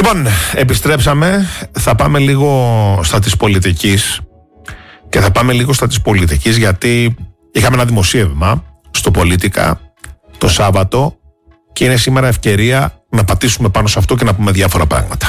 Λοιπόν, επιστρέψαμε. Θα πάμε λίγο στα της πολιτικής. Και θα πάμε λίγο στα της πολιτικής γιατί είχαμε ένα δημοσίευμα στο Πολίτικα το Σάββατο και είναι σήμερα ευκαιρία να πατήσουμε πάνω σε αυτό και να πούμε διάφορα πράγματα.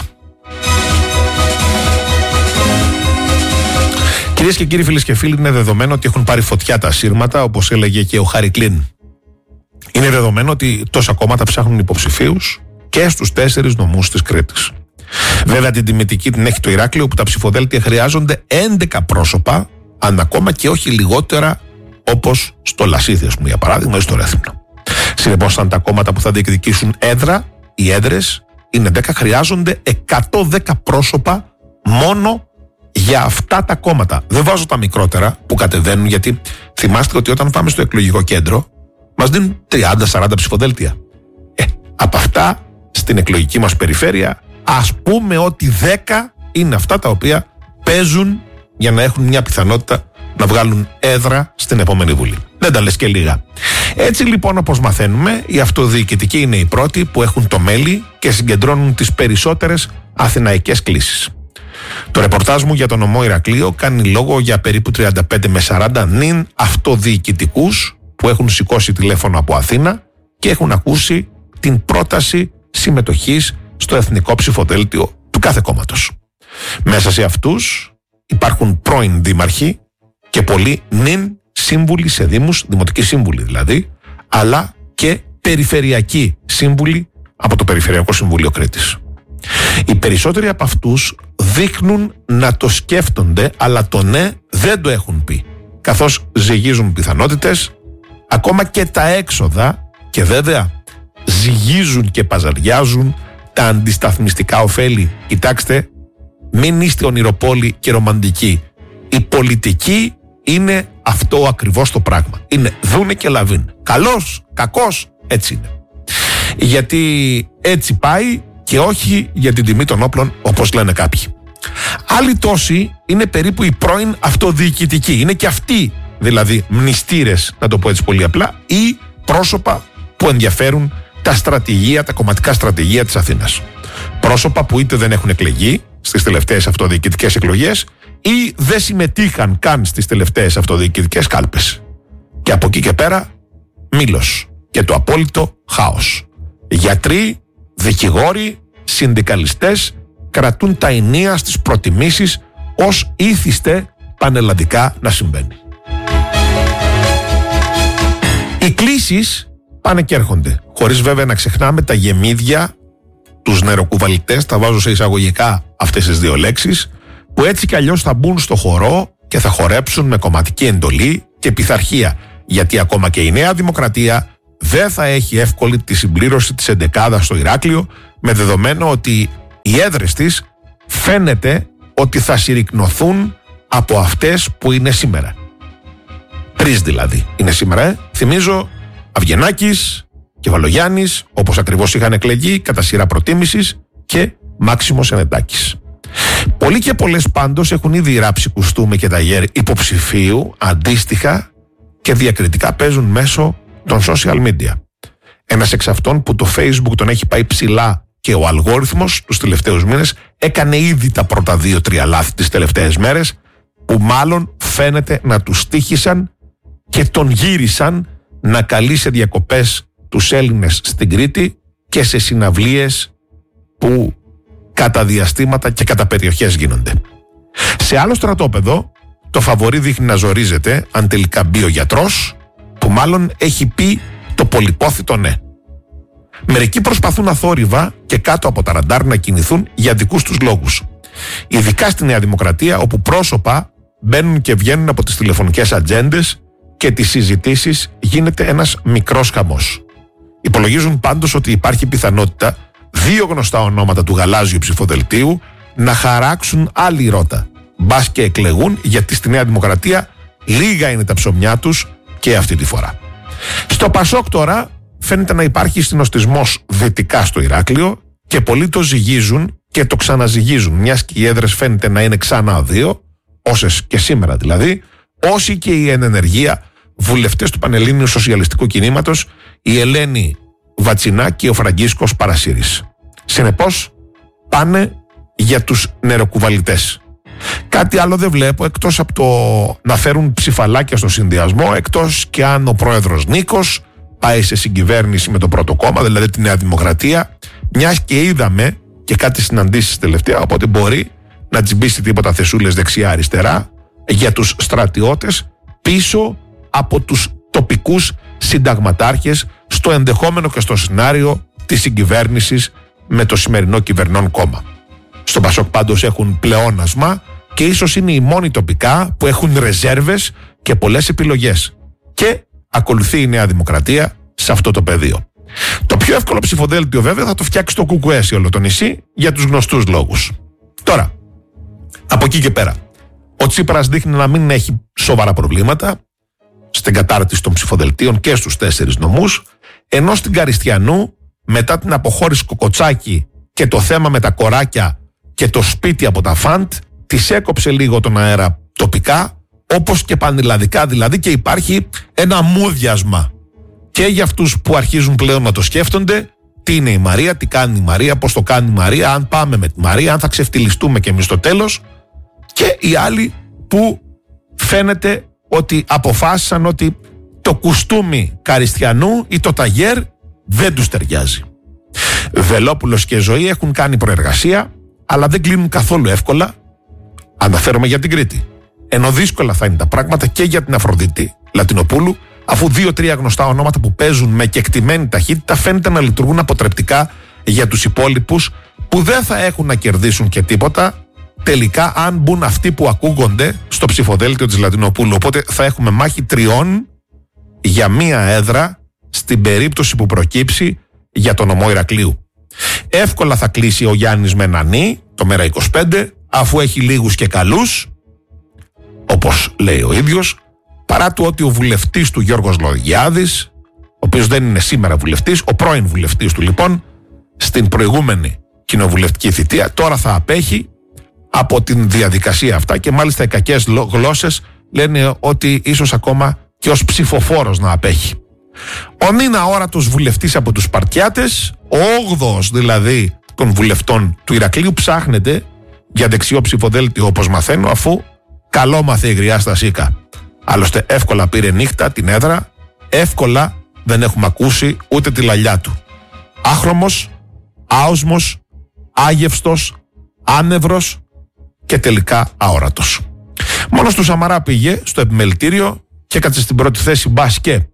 Κυρίες και κύριοι, φίλες και φίλοι, είναι δεδομένο ότι έχουν πάρει φωτιά τα σύρματα, όπως έλεγε και ο Χάρη Κλίν. Είναι δεδομένο ότι τόσα κόμματα ψάχνουν υποψηφίους και στους 4 νομούς της Κρήτης. Βέβαια, την τιμητική την έχει το Ηράκλειο, που τα ψηφοδέλτια χρειάζονται 11 πρόσωπα, αν ακόμα και όχι λιγότερα, όπως στο Λασίθι, ας πούμε, για παράδειγμα, ή στο Ρέθυμνο. Συνεπώς, αν τα κόμματα που θα διεκδικήσουν έδρα, οι έδρες είναι 10, χρειάζονται 110 πρόσωπα μόνο για αυτά τα κόμματα. Δεν βάζω τα μικρότερα που κατεβαίνουν, γιατί θυμάστε ότι όταν πάμε στο εκλογικό κέντρο, μας δίνουν 30-40 ψηφοδέλτια. Από αυτά, στην εκλογική μας περιφέρεια, ας πούμε ότι 10 είναι αυτά τα οποία παίζουν για να έχουν μια πιθανότητα να βγάλουν έδρα στην επόμενη Βουλή. Δεν τα λες και λίγα. Έτσι λοιπόν, όπως μαθαίνουμε, οι αυτοδιοικητικοί είναι οι πρώτοι που έχουν το μέλι και συγκεντρώνουν τις περισσότερες αθηναϊκές κλήσεις. Το ρεπορτάζ μου για τον νομό Ηρακλείο κάνει λόγο για περίπου 35 με 40 νυν αυτοδιοικητικούς που έχουν σηκώσει τηλέφωνο από Αθήνα και έχουν ακούσει την πρόταση συμμετοχής στο εθνικό ψηφοδέλτιο του κάθε κόμματος. Μέσα σε αυτούς υπάρχουν πρώην δήμαρχοι και πολλοί νυν σύμβουλοι σε δήμους, δημοτικοί σύμβουλοι δηλαδή, αλλά και περιφερειακοί σύμβουλοι από το Περιφερειακό Συμβούλιο Κρήτης. Οι περισσότεροι από αυτούς δείχνουν να το σκέφτονται, αλλά το ναι δεν το έχουν πει, καθώς ζυγίζουν πιθανότητες, ακόμα και τα έξοδα, και βέβαια ζυγίζουν και παζαριάζουν τα αντισταθμιστικά ωφέλη. Κοιτάξτε, μην είστε ονειροπόλοι και ρομαντικοί. Η πολιτική είναι αυτό ακριβώς το πράγμα. Είναι δούνε και λαβίν. Καλός, κακός, έτσι είναι. Γιατί έτσι πάει και όχι για την τιμή των όπλων, όπως λένε κάποιοι. Άλλοι τόσοι είναι περίπου οι πρώην αυτοδιοικητικοί. Είναι και αυτοί δηλαδή μνηστήρες, να το πω έτσι πολύ απλά, ή πρόσωπα που ενδιαφέρουν τα στρατηγία, τα κομματικά στρατηγία της Αθήνας. Πρόσωπα που είτε δεν έχουν εκλεγεί στις τελευταίες αυτοδιοικητικές εκλογές ή δεν συμμετείχαν καν στις τελευταίες αυτοδιοικητικές κάλπες. Και από εκεί και πέρα, μήλος και το απόλυτο χάος. Γιατροί, δικηγόροι, συνδικαλιστές κρατούν τα ενία στις προτιμήσεις ως ήθιστε πανελλαδικά να συμβαίνει. Οι κλήσεις πάνε και έρχονται, χωρίς βέβαια να ξεχνάμε τα γεμίδια, τους νεροκουβαλιτές, τα βάζω σε εισαγωγικά αυτές τις δύο λέξεις, που έτσι κι αλλιώς θα μπουν στο χορό και θα χορέψουν με κομματική εντολή και πειθαρχία, γιατί ακόμα και η Νέα Δημοκρατία δεν θα έχει εύκολη τη συμπλήρωση της 11άδας στο Ηράκλειο, με δεδομένο ότι οι έδρες της φαίνεται ότι θα συρρικνωθούν από αυτές που είναι σήμερα. 3 δηλαδή είναι σήμερα, θυμίζω, Αυγενάκης, Κεφαλογιάννης, όπως ακριβώς είχαν εκλεγεί κατά σειρά προτίμησης, και Μάξιμος Ενεντάκης. Πολλοί και πολλές πάντως έχουν ήδη ράψει κουστού με κεταγέρ υποψηφίου αντίστοιχα και διακριτικά παίζουν μέσω των social media. Ένας εξ αυτών που το Facebook τον έχει πάει ψηλά και ο αλγόριθμος τους τελευταίους μήνες έκανε ήδη τα πρώτα 2-3 λάθη τις τελευταίες μέρες, που μάλλον φαίνεται να τους στοίχησαν και τον γύρισαν να καλεί σε διακοπές τους Έλληνες στην Κρήτη και σε συναυλίες που κατά διαστήματα και κατά περιοχές γίνονται. Σε άλλο στρατόπεδο το φαβορί δείχνει να ζορίζεται αν τελικά μπει ο γιατρός, που μάλλον έχει πει το πολυπόθητο ναι. Μερικοί προσπαθούν αθόρυβα και κάτω από τα ραντάρ να κινηθούν για δικούς τους λόγους. Ειδικά στη Νέα Δημοκρατία, όπου πρόσωπα μπαίνουν και βγαίνουν από τις τηλεφωνικές ατζέντες και τις συζητήσεις γίνεται ένας μικρός χαμός. Υπολογίζουν πάντως ότι υπάρχει πιθανότητα 2 γνωστά ονόματα του γαλάζιου ψηφοδελτίου να χαράξουν άλλη ρότα. Μπας και εκλεγούν, γιατί στη Νέα Δημοκρατία λίγα είναι τα ψωμιά τους και αυτή τη φορά. Στο Πασόκ τώρα φαίνεται να υπάρχει συνοστισμός δυτικά στο Ηράκλειο και πολλοί το ζυγίζουν και το ξαναζυγίζουν, μιας και οι έδρες φαίνεται να είναι ξανά 2, όσες και σήμερα δηλαδή, όσοι και η εν ενεργεία βουλευτές του Πανελλήνιου Σοσιαλιστικού Κινήματος, η Ελένη Βατσινά και ο Φραγκίσκος Παρασύρης. Συνεπώς, πάνε για τους νεροκουβαλητές. Κάτι άλλο δεν βλέπω εκτός από το να φέρουν ψηφαλάκια στο συνδυασμό, εκτός και αν ο πρόεδρος Νίκος πάει σε συγκυβέρνηση με το πρώτο κόμμα, δηλαδή τη Νέα Δημοκρατία, μιας και είδαμε και κάτι συναντήσεις τελευταία, οπότε μπορεί να τσιμπήσει τίποτα θεσούλες δεξιά-αριστερά για τους στρατιώτες πίσω από τους τοπικούς συνταγματάρχες στο ενδεχόμενο και στο σενάριο της συγκυβέρνησης με το σημερινό κυβερνών κόμμα. Στο Πασόκ πάντως έχουν πλεόνασμα και ίσως είναι οι μόνοι τοπικά που έχουν ρεζέρβες και πολλές επιλογές. Και ακολουθεί η Νέα Δημοκρατία σε αυτό το πεδίο. Το πιο εύκολο ψηφοδέλτιο βέβαια θα το φτιάξει το ΚΚΕ σε όλο το νησί για τους γνωστούς λόγους. Τώρα, από εκεί και πέρα, ο Τσίπρας δείχνει να μην έχει σοβαρά προβλήματα στην κατάρτιση των ψηφοδελτίων και στους 4 νομούς, ενώ στην Καριστιανού, μετά την αποχώρηση Κοκοτσάκη και το θέμα με τα κοράκια και το σπίτι από τα φαντ, της έκοψε λίγο τον αέρα τοπικά, όπως και πανελλαδικά δηλαδή, και υπάρχει ένα μούδιασμα και για αυτούς που αρχίζουν πλέον να το σκέφτονται, τι είναι η Μαρία, τι κάνει η Μαρία, πώς το κάνει η Μαρία, αν πάμε με τη Μαρία, αν θα ξεφτυλιστούμε και εμείς στο τέλος, και οι άλλοι που φαίνεται ότι αποφάσισαν ότι το κουστούμι Καριστιανού ή το ταγέρ δεν τους ταιριάζει. Βελόπουλος και Ζωή έχουν κάνει προεργασία, αλλά δεν κλείνουν καθόλου εύκολα. Αναφέρομαι για την Κρήτη. Ενώ δύσκολα θα είναι τα πράγματα και για την Αφροδίτη Λατινοπούλου, αφού 2-3 γνωστά ονόματα που παίζουν με κεκτημένη ταχύτητα φαίνεται να λειτουργούν αποτρεπτικά για τους υπόλοιπους που δεν θα έχουν να κερδίσουν και τίποτα τελικά αν μπουν αυτοί που ακούγονται στο ψηφοδέλτιο της Λατινοπούλου. Οπότε θα έχουμε μάχη 3 για 1 έδρα στην περίπτωση που προκύψει για τον νομό Ηρακλείου. Εύκολα θα κλείσει ο Γιάννης με Νανή το ΜΕΡΑ25, αφού έχει λίγους και καλούς, όπως λέει ο ίδιος, παρά του ότι ο βουλευτής του Γιώργος Λογιάδης, ο οποίος δεν είναι σήμερα βουλευτής, ο πρώην βουλευτής του λοιπόν, στην προηγούμενη κοινοβουλευτική θητεία, τώρα θα απέχει από την διαδικασία αυτά και μάλιστα οι κακές γλώσσες λένε ότι ίσως ακόμα και ως ψηφοφόρος να απέχει. Ο νυν αόρατος βουλευτής από τους Σπαρτιάτες, ο 8ος δηλαδή των βουλευτών του Ηρακλείου, ψάχνεται για δεξιό ψηφοδέλτιο όπως μαθαίνω, αφού καλό μάθε η γριά στα σίκα. Άλλωστε εύκολα πήρε νύχτα την έδρα, εύκολα δεν έχουμε ακούσει ούτε τη λαλιά του. Άχρωμος, άοσμος, άγευστος, άνευρος και τελικά αόρατος. Μόνο του Σαμαρά πήγε στο επιμελητήριο και έκατσε στην πρώτη θέση μπάσκε.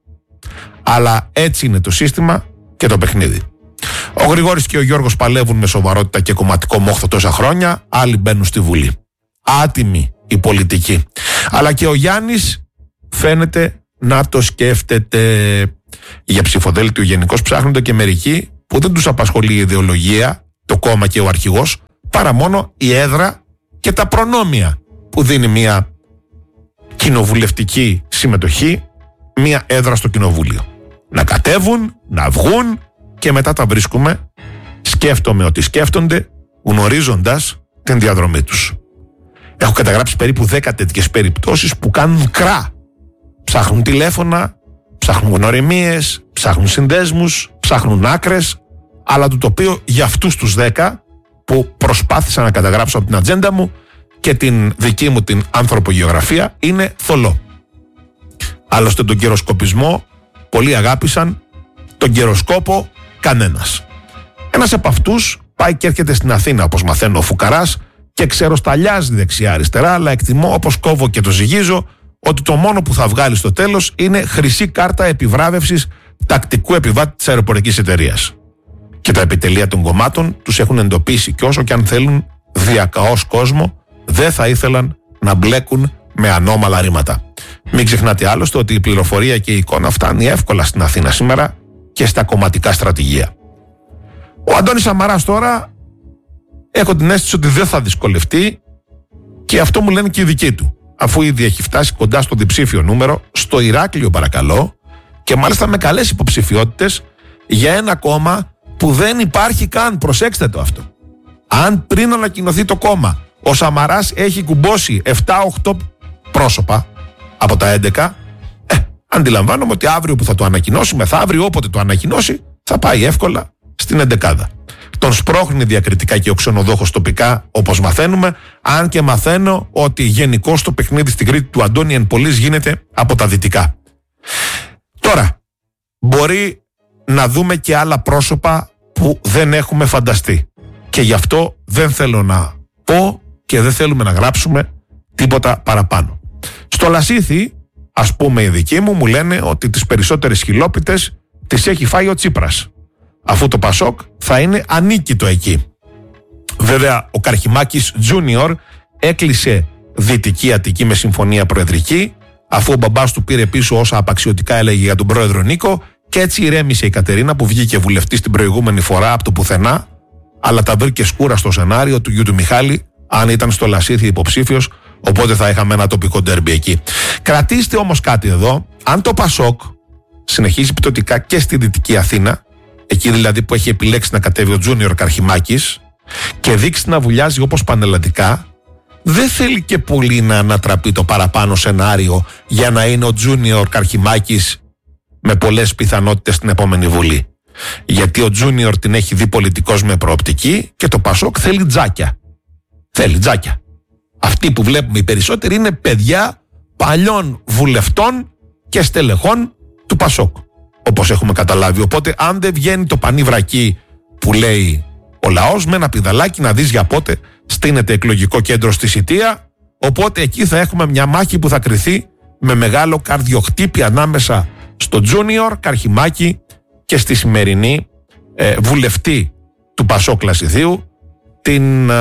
Αλλά έτσι είναι το σύστημα και το παιχνίδι. Ο Γρηγόρης και ο Γιώργος παλεύουν με σοβαρότητα και κομματικό μόχθο τόσα χρόνια, άλλοι μπαίνουν στη Βουλή. Άτιμη η πολιτική. Αλλά και ο Γιάννης φαίνεται να το σκέφτεται. Για ψηφοδέλτιο γενικώς ψάχνονται και μερικοί που δεν τους απασχολεί η ιδεολογία, το κόμμα και ο αρχηγός, παρά μόνο η έδρα και τα προνόμια που δίνει μια κοινοβουλευτική συμμετοχή, μια έδρα στο κοινοβούλιο. Να κατέβουν, να βγουν και μετά τα βρίσκουμε. Σκέφτομαι ότι σκέφτονται γνωρίζοντας την διαδρομή τους. Έχω καταγράψει περίπου 10 τέτοιες περιπτώσεις που κάνουν κρά. Ψάχνουν τηλέφωνα, ψάχνουν γνωριμίες, ψάχνουν συνδέσμους, ψάχνουν άκρες, αλλά το τοπίο για αυτούς τους 10 που προσπάθησα να καταγράψω από την ατζέντα μου και την δική μου την ανθρωπογεωγραφία είναι θολό. Άλλωστε τον καιροσκοπισμό πολλοί αγάπησαν, τον καιροσκόπο κανένας. Ένας από αυτούς πάει και έρχεται στην Αθήνα, όπως μαθαίνω, ο Φουκαράς, και ξεροσταλιάζει δεξιά-αριστερά, αλλά εκτιμώ, όπως κόβω και το ζυγίζω, ότι το μόνο που θα βγάλει στο τέλος είναι χρυσή κάρτα επιβράβευσης τακτικού επιβάτη της αεροπορικής εταιρείας. Και τα επιτελεία των κομμάτων τους έχουν εντοπίσει και όσο και αν θέλουν διακαώς κόσμο, δεν θα ήθελαν να μπλέκουν με ανώμαλα ρήματα. Μην ξεχνάτε άλλωστε ότι η πληροφορία και η εικόνα φτάνει εύκολα στην Αθήνα σήμερα και στα κομματικά στρατηγία. Ο Αντώνης Σαμαράς τώρα έχω την αίσθηση ότι δεν θα δυσκολευτεί και αυτό μου λένε και οι δικοί του, αφού ήδη έχει φτάσει κοντά στο διψήφιο νούμερο, στο Ηράκλειο παρακαλώ, και μάλιστα με καλές υποψηφιότητες για ένα κόμμα που δεν υπάρχει καν. Προσέξτε το αυτό. Αν πριν ανακοινωθεί το κόμμα ο Σαμαράς έχει κουμπώσει 7-8 πρόσωπα από τα 11, αντιλαμβάνομαι ότι αύριο που θα το ανακοινώσει, μεθαύριο όποτε το ανακοινώσει, θα πάει εύκολα στην 11. τον σπρώχνει διακριτικά και ο ξενοδόχος τοπικά, όπως μαθαίνουμε, αν και μαθαίνω ότι γενικώς το παιχνίδι στην Κρήτη του Αντώνη εν πολλής γίνεται από τα δυτικά. Τώρα, μπορεί να δούμε και άλλα πρόσωπα που δεν έχουμε φανταστεί. Και γι' αυτό δεν θέλω να πω και δεν θέλουμε να γράψουμε τίποτα παραπάνω. Στο Λασίθι, ας πούμε, οι δικοί μου λένε ότι τις περισσότερες χιλόπιτες τις έχει φάει ο Τσίπρας, αφού το Πασόκ θα είναι ανίκητο εκεί. Βέβαια, ο Καρχιμάκης Τζούνιορ έκλεισε Δυτική Αττική με συμφωνία προεδρική, αφού ο μπαμπάς του πήρε πίσω όσα απαξιωτικά έλεγε για τον πρόεδρο Νίκο, και έτσι ηρέμησε η Κατερίνα που βγήκε βουλευτής την προηγούμενη φορά από το πουθενά, αλλά τα βρήκε σκούρα στο σενάριο του γιου του Μιχάλη, αν ήταν στο Λασίθι υποψήφιος, οπότε θα είχαμε ένα τοπικό ντέρμπι εκεί. Κρατήστε όμως κάτι εδώ, αν το Πασόκ συνεχίσει πτωτικά και στη Δυτική Αθήνα, εκεί δηλαδή που έχει επιλέξει να κατέβει ο Τζούνιορ Καρχιμάκης, και δείξει να βουλιάζει όπως πανελλαδικά, δεν θέλει και πολύ να ανατραπεί το παραπάνω σενάριο για να είναι ο Τζούνιορ Καρχιμάκης με πολλές πιθανότητες στην επόμενη Βουλή. Γιατί ο Τζούνιορ την έχει δει πολιτικός με προοπτική και το Πασόκ θέλει τζάκια. Θέλει τζάκια. Αυτοί που βλέπουμε οι περισσότεροι είναι παιδιά παλιών βουλευτών και στελεχών του Πασόκ, όπως έχουμε καταλάβει. Οπότε αν δεν βγαίνει το πανί βρακί που λέει ο λαός, με ένα πηδαλάκι να δεις για πότε στείνεται εκλογικό κέντρο στη Σιτία, οπότε εκεί θα έχουμε μια μάχη που θα κριθεί με μεγάλο καρδιοχτύπη ανάμεσα στο Τζούνιορ Καρχιμάκη και στη σημερινή βουλευτή του Πασόκ Λασιθίου, την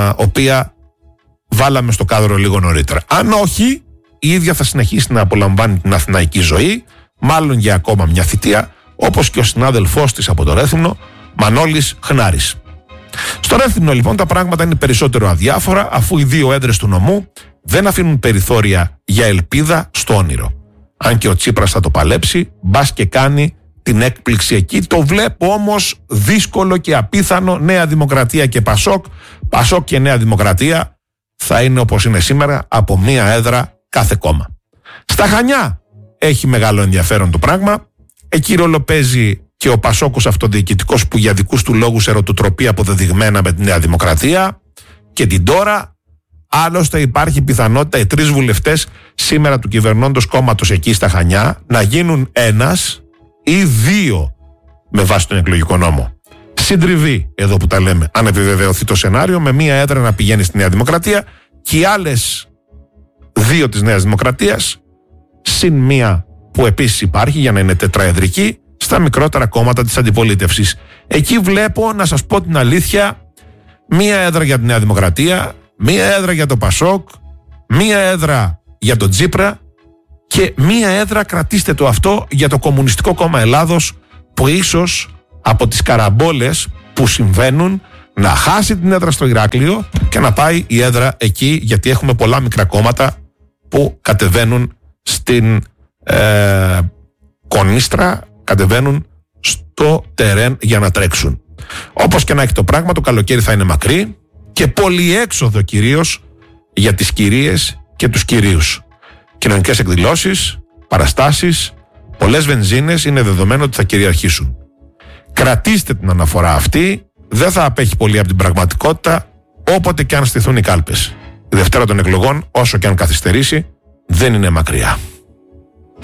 οποία βάλαμε στο κάδρο λίγο νωρίτερα. Αν όχι, η ίδια θα συνεχίσει να απολαμβάνει την αθηναϊκή ζωή, μάλλον για ακόμα μια θητεία, όπως και ο συνάδελφός της από το Ρέθυμνο, Μανώλης Χνάρης. Στο Ρέθυμνο λοιπόν τα πράγματα είναι περισσότερο αδιάφορα, αφού οι δύο έδρες του νομού δεν αφήνουν περιθώρια για ελπίδα στο όνειρο. Αν και ο Τσίπρας θα το παλέψει, μπας και κάνει την έκπληξη εκεί. Το βλέπω όμως δύσκολο και απίθανο. Νέα Δημοκρατία και Πασόκ, Πασόκ και Νέα Δημοκρατία θα είναι όπως είναι σήμερα, από μία έδρα κάθε κόμμα. Στα Χανιά έχει μεγάλο ενδιαφέρον το πράγμα. Εκεί ρόλο παίζει και ο Πασόκος αυτοδιοικητικός, που για δικούς του λόγους ερωτοτροπεί αποδεδειγμένα με τη Νέα Δημοκρατία και την τώρα. Άλλωστε υπάρχει πιθανότητα οι τρεις βουλευτές σήμερα του κυβερνώντος κόμματος εκεί στα Χανιά να γίνουν ένας ή δύο με βάση τον εκλογικό νόμο. Συντριβή, εδώ που τα λέμε, αν επιβεβαιωθεί το σενάριο, με μία έδρα να πηγαίνει στη Νέα Δημοκρατία και οι άλλες δύο της Νέας Δημοκρατίας, συν μία που επίσης υπάρχει για να είναι τετραεδρική, στα μικρότερα κόμματα της αντιπολίτευσης. Εκεί βλέπω, να σας πω την αλήθεια, μία έδρα για τη Νέα Δημοκρατία, μία έδρα για το Πασόκ, μία έδρα για τον Τσίπρα και μία έδρα, κρατήστε το αυτό, για το Κομμουνιστικό Κόμμα Ελλάδος, που ίσως από τις καραμπόλες που συμβαίνουν να χάσει την έδρα στο Ηράκλειο και να πάει η έδρα εκεί, γιατί έχουμε πολλά μικρά κόμματα που κατεβαίνουν στην Κονίστρα, κατεβαίνουν στο τερέν για να τρέξουν. Όπως και να έχει το πράγμα, το καλοκαίρι θα είναι μακρύ και πολυέξοδο κυρίως για τις κυρίες και τους κυρίους. Κοινωνικές εκδηλώσεις, παραστάσεις, πολλές βενζίνες είναι δεδομένο ότι θα κυριαρχήσουν. Κρατήστε την αναφορά αυτή, δεν θα απέχει πολύ από την πραγματικότητα, όποτε και αν στηθούν οι κάλπες. Η Δευτέρα των εκλογών, όσο και αν καθυστερήσει, δεν είναι μακριά.